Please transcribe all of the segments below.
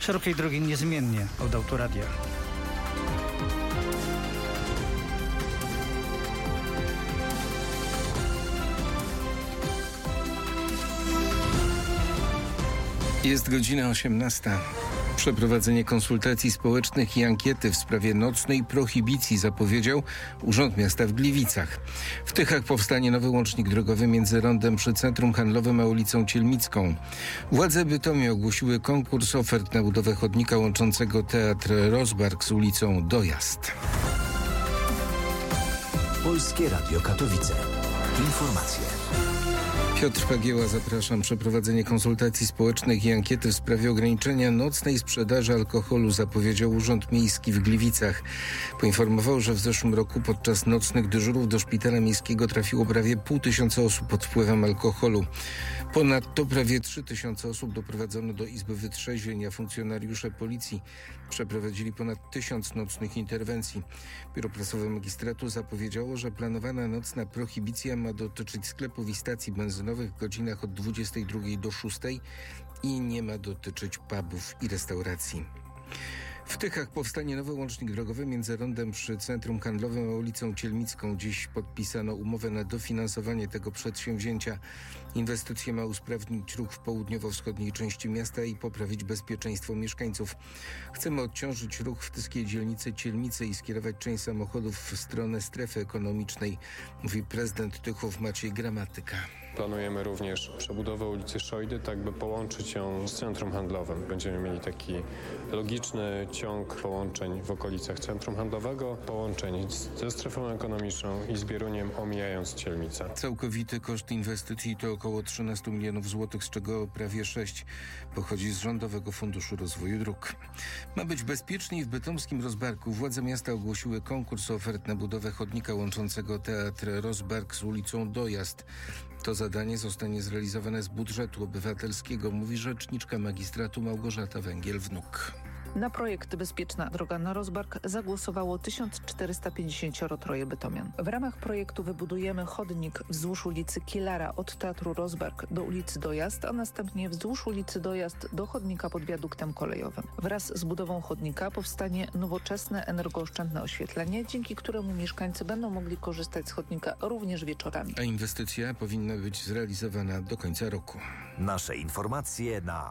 Szerokiej drogi niezmiennie od Autoradia. Jest godzina 18. Przeprowadzenie konsultacji społecznych i ankiety w sprawie nocnej prohibicji zapowiedział Urząd Miasta w Gliwicach. W Tychach powstanie nowy łącznik drogowy między rondem przy Centrum Handlowym a ulicą Cielmicką. Władze Bytomia ogłosiły konkurs ofert na budowę chodnika łączącego Teatr Rozbark z ulicą Dojazd. Polskie Radio Katowice. Informacje. Piotr Pagieła, zapraszam. Przeprowadzenie konsultacji społecznych i ankiety w sprawie ograniczenia nocnej sprzedaży alkoholu zapowiedział Urząd Miejski w Gliwicach. Poinformował, że w zeszłym roku podczas nocnych dyżurów do szpitala miejskiego trafiło prawie 500 osób pod wpływem alkoholu. Ponadto prawie 3000 osób doprowadzono do Izby Wytrzeźwień, a funkcjonariusze policji przeprowadzili ponad 1000 nocnych interwencji. Biuro Prasowe Magistratu zapowiedziało, że planowana nocna prohibicja ma dotyczyć sklepów i stacji benzynowych w godzinach od 22 do 6 i nie ma dotyczyć pubów i restauracji. W Tychach powstanie nowy łącznik drogowy między rondem przy Centrum Handlowym a ulicą Cielmicką. Dziś podpisano umowę na dofinansowanie tego przedsięwzięcia. Inwestycja ma usprawnić ruch w południowo-wschodniej części miasta i poprawić bezpieczeństwo mieszkańców. Chcemy odciążyć ruch w tyskiej dzielnicy Cielmicy i skierować część samochodów w stronę strefy ekonomicznej, mówi prezydent Tychów Maciej Gramatyka. Planujemy również przebudowę ulicy Szojdy, tak by połączyć ją z centrum handlowym. Będziemy mieli taki logiczny ciąg połączeń w okolicach centrum handlowego, połączeń ze strefą ekonomiczną i z Bieruniem, omijając Cielmicę. Całkowity koszt inwestycji to około 13 milionów złotych, z czego prawie 6 pochodzi z Rządowego Funduszu Rozwoju Dróg. Ma być bezpieczniej w bytomskim Rozbarku. Władze miasta ogłosiły konkurs ofert na budowę chodnika łączącego Teatr Rozbark z ulicą Dojazd. To zadanie zostanie zrealizowane z budżetu obywatelskiego, mówi rzeczniczka magistratu Małgorzata Węgiel-Wnuk. Na projekt Bezpieczna droga na Rozbark zagłosowało 1453 bytomian. W ramach projektu wybudujemy chodnik wzdłuż ulicy Kielara od Teatru Rozbark do ulicy Dojazd, a następnie wzdłuż ulicy Dojazd do chodnika pod wiaduktem kolejowym. Wraz z budową chodnika powstanie nowoczesne, energooszczędne oświetlenie, dzięki któremu mieszkańcy będą mogli korzystać z chodnika również wieczorami. A inwestycja powinna być zrealizowana do końca roku. Nasze informacje na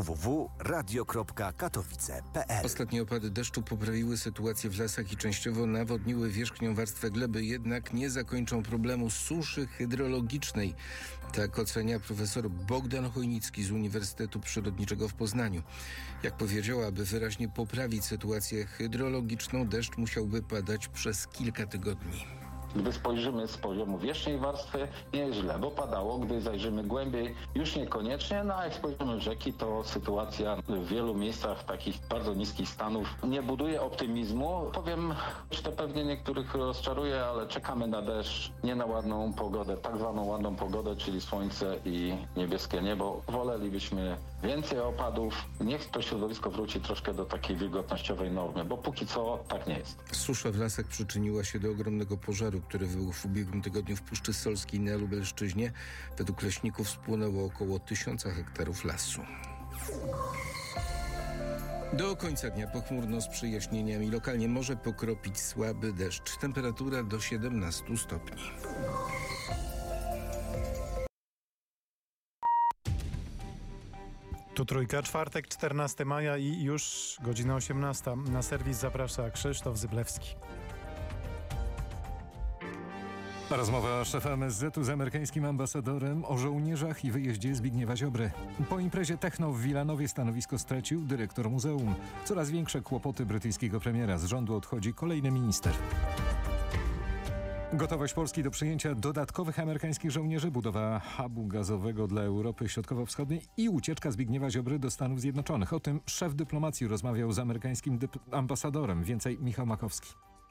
www.radio.katowice.pl. Ostatnie opady deszczu poprawiły sytuację w lasach i częściowo nawodniły wierzchnią warstwę gleby, jednak nie zakończą problemu suszy hydrologicznej. Tak ocenia profesor Bogdan Chojnicki z Uniwersytetu Przyrodniczego w Poznaniu. Jak powiedział, aby wyraźnie poprawić sytuację hydrologiczną, deszcz musiałby padać przez kilka tygodni. Gdy spojrzymy z poziomu wierzchniej warstwy, nie jest źle, bo padało. Gdy zajrzymy głębiej, już niekoniecznie. No a jak spojrzymy w rzeki, to sytuacja w wielu miejscach takich bardzo niskich stanów nie buduje optymizmu. Powiem, że to pewnie niektórych rozczaruje, ale czekamy na deszcz, nie na ładną pogodę, tak zwaną ładną pogodę, czyli słońce i niebieskie niebo. Wolelibyśmy więcej opadów. Niech to środowisko wróci troszkę do takiej wilgotnościowej normy, bo póki co tak nie jest. Susza w lasach przyczyniła się do ogromnego pożaru, który wybuchł w ubiegłym tygodniu w Puszczy Solskiej na Lubelszczyźnie. Według leśników spłonęło około 1000 hektarów lasu. Do końca dnia pochmurno z przejaśnieniami. Lokalnie może pokropić słaby deszcz. Temperatura do 17 stopni. Tu Trójka, czwartek, 14 maja i już godzina 18. Na serwis zaprasza Krzysztof Zyblewski. Rozmowa szefa MSZ-u z amerykańskim ambasadorem o żołnierzach i wyjeździe Zbigniewa Ziobry. Po imprezie techno w Wilanowie stanowisko stracił dyrektor muzeum. Coraz większe kłopoty brytyjskiego premiera. Z rządu odchodzi kolejny minister. Gotowość Polski do przyjęcia dodatkowych amerykańskich żołnierzy, budowa hubu gazowego dla Europy Środkowo-Wschodniej i ucieczka Zbigniewa Ziobry do Stanów Zjednoczonych. O tym szef dyplomacji rozmawiał z amerykańskim ambasadorem. Więcej Michał Makowski.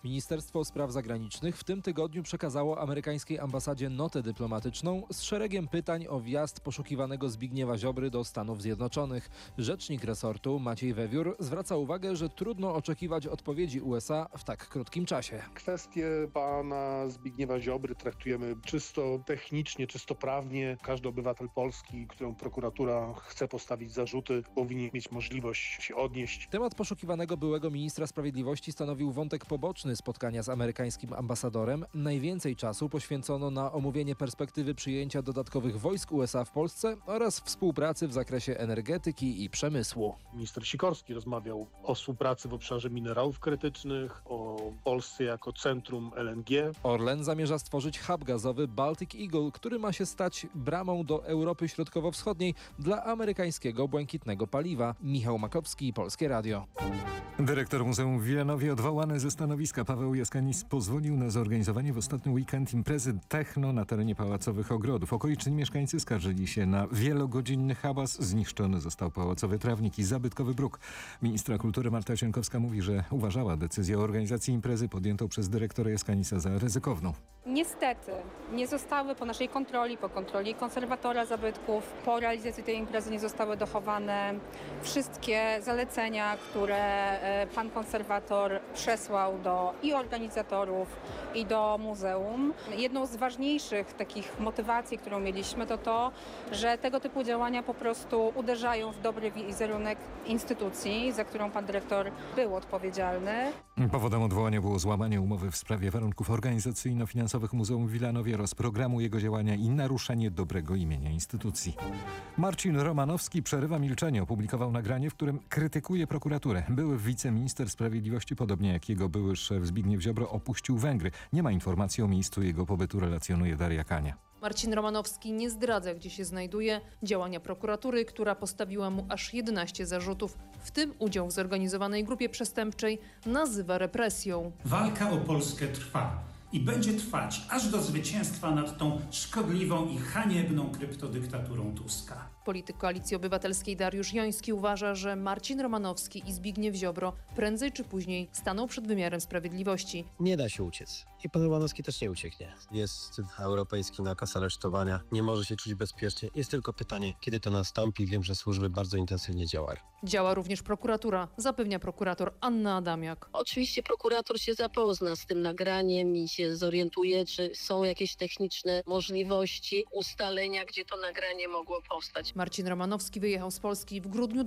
Ministerstwo Spraw Zagranicznych w tym tygodniu przekazało amerykańskiej ambasadzie notę dyplomatyczną z szeregiem pytań o wjazd poszukiwanego Zbigniewa Ziobry do Stanów Zjednoczonych. Rzecznik resortu Maciej Wewiór zwraca uwagę, że trudno oczekiwać odpowiedzi USA w tak krótkim czasie. Kwestię pana Zbigniewa Ziobry traktujemy czysto technicznie, czysto prawnie. Każdy obywatel Polski, któremu prokuratura chce postawić zarzuty, powinien mieć możliwość się odnieść. Temat poszukiwanego byłego ministra sprawiedliwości stanowił wątek poboczny spotkania z amerykańskim ambasadorem. Najwięcej czasu poświęcono na omówienie perspektywy przyjęcia dodatkowych wojsk USA w Polsce oraz współpracy w zakresie energetyki i przemysłu. Minister Sikorski rozmawiał o współpracy w obszarze minerałów krytycznych, o Polsce jako centrum LNG. Orlen zamierza stworzyć hub gazowy Baltic Eagle, który ma się stać bramą do Europy Środkowo-Wschodniej dla amerykańskiego błękitnego paliwa. Michał Makowski, Polskie Radio. Dyrektor Muzeum w Wilanowie odwołany ze stanowiska Paweł Jaskanis pozwolił na zorganizowanie w ostatni weekend imprezy techno na terenie Pałacowych Ogrodów. Okoliczni mieszkańcy skarżyli się na wielogodzinny hałas, zniszczony został pałacowy trawnik i zabytkowy bruk. Ministra kultury Marta Sienkowska mówi, że uważała decyzję o organizacji imprezy podjętą przez dyrektora Jaskanisa za ryzykowną. Niestety nie zostały po naszej kontroli, po kontroli konserwatora zabytków, po realizacji tej imprezy nie zostały dochowane wszystkie zalecenia, które pan konserwator przesłał do i organizatorów, i do muzeum. Jedną z ważniejszych takich motywacji, którą mieliśmy, to, że tego typu działania po prostu uderzają w dobry wizerunek instytucji, za którą pan dyrektor był odpowiedzialny. Powodem odwołania było złamanie umowy w sprawie warunków organizacyjno-finansowych Muzeum w Wilanowie oraz programu jego działania i naruszenie dobrego imienia instytucji. Marcin Romanowski przerywa milczenie. Opublikował nagranie, w którym krytykuje prokuraturę. Były wiceminister sprawiedliwości, podobnie jak jego były szef Zbigniew Ziobro, opuścił Węgry. Nie ma informacji o miejscu jego pobytu, relacjonuje Daria Kania. Marcin Romanowski nie zdradza, gdzie się znajduje. Działania prokuratury, która postawiła mu aż 11 zarzutów, w tym udział w zorganizowanej grupie przestępczej, nazywa represją. Walka o Polskę trwa i będzie trwać aż do zwycięstwa nad tą szkodliwą i haniebną kryptodyktaturą Tuska. Polityk Koalicji Obywatelskiej Dariusz Joński uważa, że Marcin Romanowski i Zbigniew Ziobro prędzej czy później staną przed wymiarem sprawiedliwości. Nie da się uciec. I pan Romanowski też nie ucieknie. Jest europejski nakaz aresztowania. Nie może się czuć bezpiecznie. Jest tylko pytanie, kiedy to nastąpi. Wiem, że służby bardzo intensywnie działają. Działa również prokuratura, zapewnia prokurator Anna Adamiak. Oczywiście prokurator się zapozna z tym nagraniem i się zorientuje, czy są jakieś techniczne możliwości ustalenia, gdzie to nagranie mogło powstać. Marcin Romanowski wyjechał z Polski w grudniu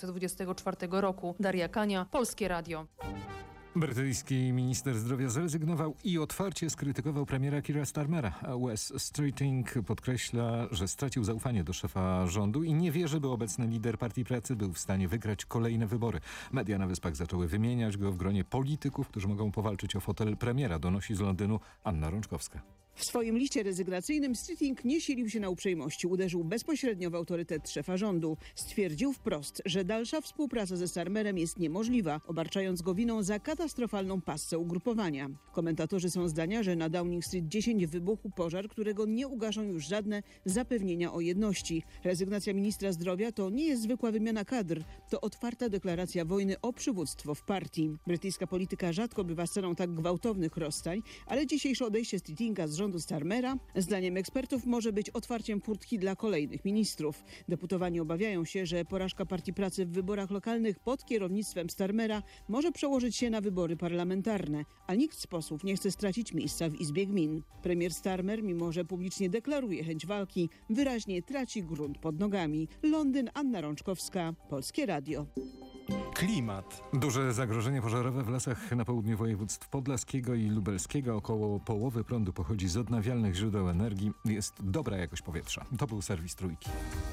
2024 roku. Daria Kania, Polskie Radio. Brytyjski minister zdrowia zrezygnował i otwarcie skrytykował premiera Keira Starmera. Wes Streeting podkreśla, że stracił zaufanie do szefa rządu i nie wie, żeby obecny lider Partii Pracy był w stanie wygrać kolejne wybory. Media na Wyspach zaczęły wymieniać go w gronie polityków, którzy mogą powalczyć o fotel premiera, donosi z Londynu Anna Rączkowska. W swoim liście rezygnacyjnym Streeting nie silił się na uprzejmości. Uderzył bezpośrednio w autorytet szefa rządu. Stwierdził wprost, że dalsza współpraca ze Starmerem jest niemożliwa, obarczając go winą za katastrofalną passę ugrupowania. Komentatorzy są zdania, że na Downing Street 10 wybuchł pożar, którego nie ugaszą już żadne zapewnienia o jedności. Rezygnacja ministra zdrowia to nie jest zwykła wymiana kadr. To otwarta deklaracja wojny o przywództwo w partii. Brytyjska polityka rzadko bywa sceną tak gwałtownych rozstań, ale dzisiejsze odejście Streetinga z rządu Starmera, zdaniem ekspertów, może być otwarciem furtki dla kolejnych ministrów. Deputowani obawiają się, że porażka Partii Pracy w wyborach lokalnych pod kierownictwem Starmera może przełożyć się na wybory parlamentarne, a nikt z posłów nie chce stracić miejsca w Izbie Gmin. Premier Starmer, mimo że publicznie deklaruje chęć walki, wyraźnie traci grunt pod nogami. Londyn, Anna Rączkowska, Polskie Radio. Klimat. Duże zagrożenie pożarowe w lasach na południu województw podlaskiego i lubelskiego. Około połowy prądu pochodzi z odnawialnych źródeł energii. Jest dobra jakość powietrza. To był serwis Trójki.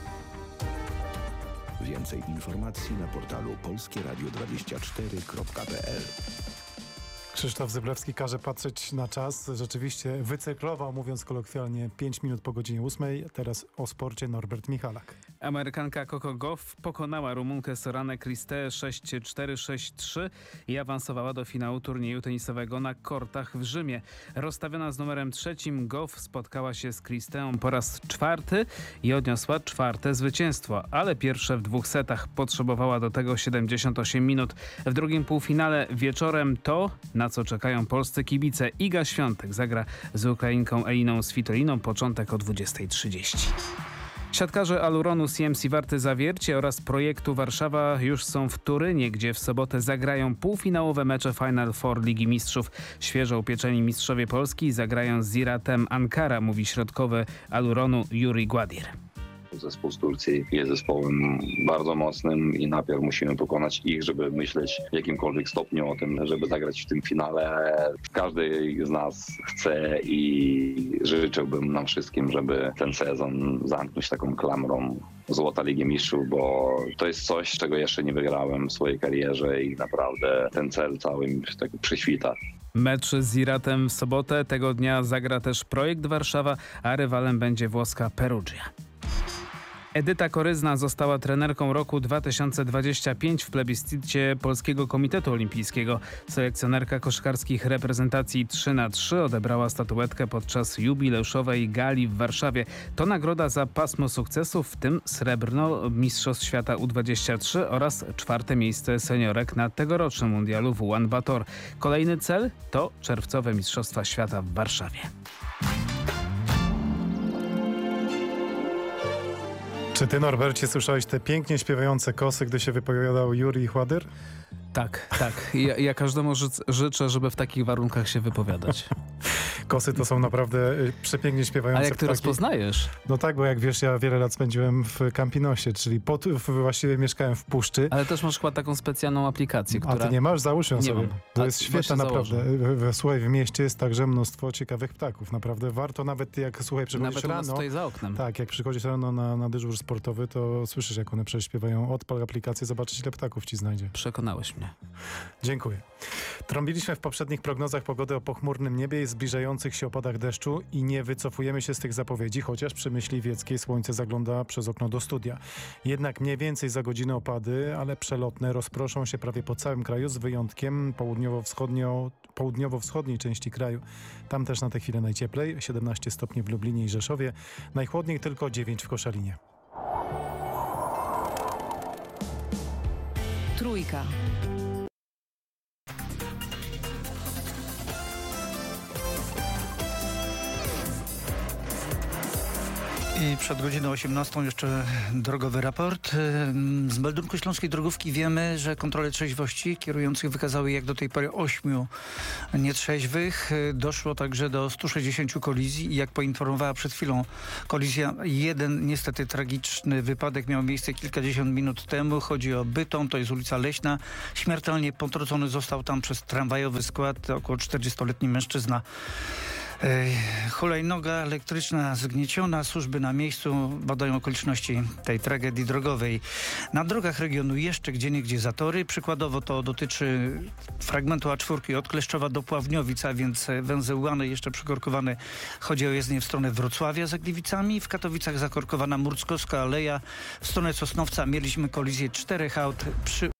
Więcej informacji na portalu polskieradio24.pl. Krzysztof Zyblewski każe patrzeć na czas. Rzeczywiście wycyklował, mówiąc kolokwialnie, 5 minut po godzinie 8. Teraz o sporcie Norbert Michalak. Amerykanka Coco Gauff pokonała Rumunkę Sorannę Cristę 6-4, 6-3 i awansowała do finału turnieju tenisowego na kortach w Rzymie. Rozstawiona z numerem 3 Gauff spotkała się z Cristę po raz 4 i odniosła 4. zwycięstwo, ale pierwsze w 2 setach. Potrzebowała do tego 78 minut. W drugim półfinale wieczorem to, na co czekają polscy kibice. Iga Świątek zagra z Ukrainką Eliną Svitoliną. Początek o 20:30. Siatkarze Aluronu CMC Warty Zawiercie oraz Projektu Warszawa już są w Turynie, gdzie w sobotę zagrają półfinałowe mecze Final Four Ligi Mistrzów. Świeżo upieczeni mistrzowie Polski zagrają z Ziratem Ankara, mówi środkowy Aluronu Juri Gładir. Zespół z Turcji jest zespołem bardzo mocnym i najpierw musimy pokonać ich, żeby myśleć w jakimkolwiek stopniu o tym, żeby zagrać w tym finale. Każdy z nas chce i życzyłbym nam wszystkim, żeby ten sezon zamknąć taką klamrą Złota Ligi Mistrzów, bo to jest coś, czego jeszcze nie wygrałem w swojej karierze i naprawdę ten cel cały mi tak przyświta. Mecz z Ziratem w sobotę. Tego dnia zagra też Projekt Warszawa, a rywalem będzie włoska Perugia. Edyta Koryzna została trenerką roku 2025 w plebiscycie Polskiego Komitetu Olimpijskiego. Selekcjonerka koszykarskich reprezentacji 3x3 odebrała statuetkę podczas jubileuszowej gali w Warszawie. To nagroda za pasmo sukcesów, w tym srebrno Mistrzostw Świata U23 oraz 4. miejsce seniorek na tegorocznym mundialu w Ulaanbaatar. Kolejny cel to czerwcowe Mistrzostwa Świata w Warszawie. Czy ty, Norbercie, słyszałeś te pięknie śpiewające kosy, gdy się wypowiadał Juri Gładir? Tak. Ja każdemu życzę, żeby w takich warunkach się wypowiadać. Kosy to są naprawdę przepięknie śpiewające. A jak ty rozpoznajesz? No tak, bo jak wiesz, ja wiele lat spędziłem w Campinosie, czyli właściwie mieszkałem w puszczy. Ale też masz chyba taką specjalną aplikację, która... A ty nie masz? Załóż ją sobie. To jest świetna naprawdę. Słuchaj, w mieście jest także mnóstwo ciekawych ptaków. Naprawdę warto, nawet jak, słuchaj, przychodzisz rano... Nawet stoi za oknem. Tak, jak przychodzisz rano na dyżur sportowy, to słyszysz, jak one prześpiewają. Odpal aplikację, zobaczysz, ile ptaków ci znajdzie. Przekonałeś mnie. Dziękuję. Trąbiliśmy w poprzednich prognozach pogody o pochmurnym niebie i zbliżających się opadach deszczu i nie wycofujemy się z tych zapowiedzi, chociaż przy Myśli Wieckiej słońce zagląda przez okno do studia. Jednak mniej więcej za godzinę opady, ale przelotne, rozproszą się prawie po całym kraju z wyjątkiem południowo-wschodniej części kraju. Tam też na tę chwilę najcieplej, 17 stopni w Lublinie i Rzeszowie, najchłodniej tylko 9 w Koszalinie. Trójka. I przed godziną 18 jeszcze drogowy raport. Z meldunku Śląskiej Drogówki wiemy, że kontrole trzeźwości kierujących wykazały jak do tej pory 8 nietrzeźwych. Doszło także do 160 kolizji i jak poinformowała przed chwilą kolizja, jeden niestety tragiczny wypadek miał miejsce kilkadziesiąt minut temu. Chodzi o Bytom, to jest ulica Leśna. Śmiertelnie potrącony został tam przez tramwajowy skład około 40-letni mężczyzna. Hulajnoga elektryczna zgnieciona, służby na miejscu badają okoliczności tej tragedii drogowej. Na drogach regionu jeszcze gdzieniegdzie zatory. Przykładowo to dotyczy fragmentu A4 od Kleszczowa do Pławniowic, a więc węzeł Łany jeszcze przykorkowany. Chodzi o jezdnię w stronę Wrocławia za Gliwicami. W Katowicach zakorkowana Murckowska Aleja. W stronę Sosnowca mieliśmy kolizję 4 aut przy